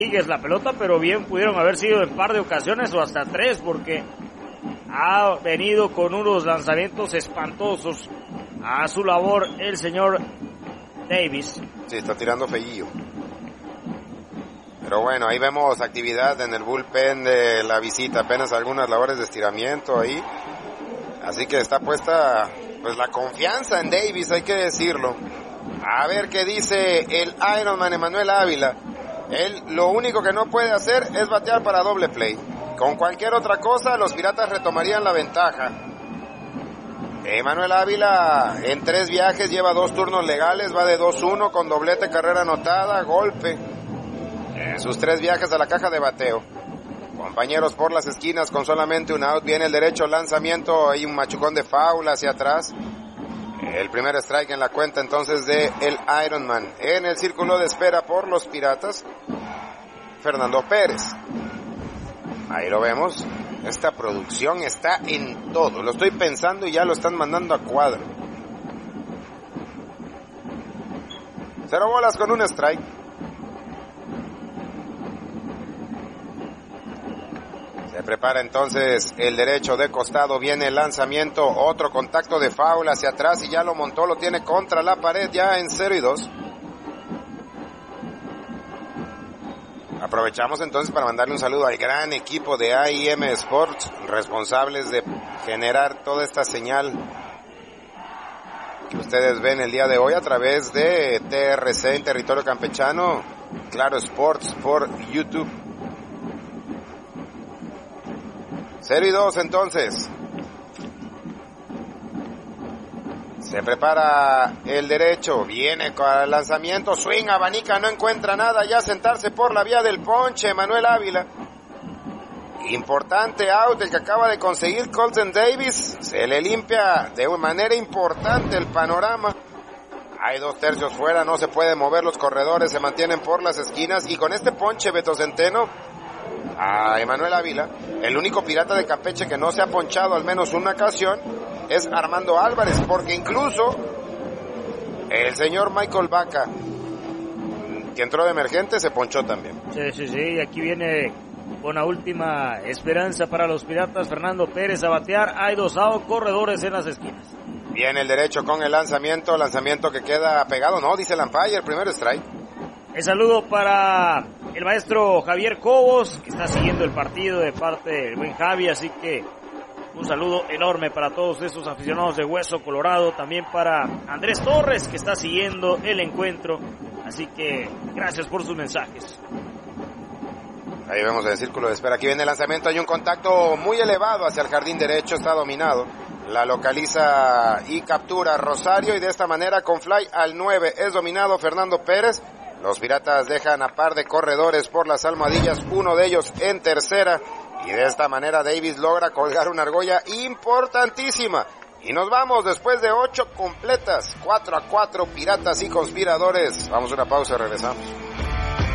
la pelota, pero bien pudieron haber sido en par de ocasiones o hasta 3, porque ha venido con unos lanzamientos espantosos a su labor el señor Davis. Sí, está tirando feillo. Pero bueno, ahí vemos actividad en el bullpen de la visita, apenas algunas labores de estiramiento ahí. Así que está puesta pues la confianza en Davis, hay que decirlo. A ver qué dice el Ironman Emanuel Ávila. Él lo único que no puede hacer es batear para doble play. Con cualquier otra cosa, los Piratas retomarían la ventaja. Emanuel Ávila en 3 viajes lleva 2 turnos legales, va de 2-1 con doblete, carrera anotada, golpe. En sus 3 viajes a la caja de bateo. Compañeros por las esquinas con solamente un out. Viene el derecho, lanzamiento, hay un machucón de foul hacia atrás. El primer strike en la cuenta entonces de el Ironman. En el círculo de espera por los Piratas, Fernando Pérez. Ahí lo vemos. Esta producción está en todo. Lo estoy pensando y ya lo están mandando a cuadro. 0 bolas con un strike. Se prepara entonces el derecho de costado, viene el lanzamiento, otro contacto de foul hacia atrás y ya lo montó, lo tiene contra la pared ya en 0-2. Aprovechamos entonces para mandarle un saludo al gran equipo de AIM Sports, responsables de generar toda esta señal que ustedes ven el día de hoy a través de TRC en territorio campechano, Claro Sports por YouTube. 0-2 entonces. Se prepara el derecho, viene con el lanzamiento, swing, abanica, no encuentra nada, ya sentarse por la vía del ponche, Manuel Ávila. Importante out el que acaba de conseguir Colton Davis, se le limpia de manera importante el panorama. Hay 2 tercios fuera, no se pueden mover los corredores, se mantienen por las esquinas y con este ponche Beto Centeno a Emanuel Ávila, el único Pirata de Campeche que no se ha ponchado al menos una ocasión es Armando Álvarez, porque incluso el señor Michael Vaca, que entró de emergente, se ponchó también. Sí, aquí viene con la última esperanza para los Piratas, Fernando Pérez a batear, hay 2 out, corredores en las esquinas. Viene el derecho con el lanzamiento que queda pegado, no, dice el umpire, el primer strike. El saludo para el maestro Javier Cobos, que está siguiendo el partido de parte del buen Javi, así que un saludo enorme para todos estos aficionados de Hueso Colorado, también para Andrés Torres, que está siguiendo el encuentro, así que gracias por sus mensajes. Ahí vemos el círculo de espera, aquí viene el lanzamiento, hay un contacto muy elevado hacia el jardín derecho, está dominado, la localiza y captura Rosario y de esta manera con fly al 9 es dominado Fernando Pérez. Los Piratas dejan a par de corredores por las almohadillas, uno de ellos en tercera. Y de esta manera Davis logra colgar una argolla importantísima. Y nos vamos después de 8 completas, 4-4, Piratas y Conspiradores. Vamos a una pausa y regresamos.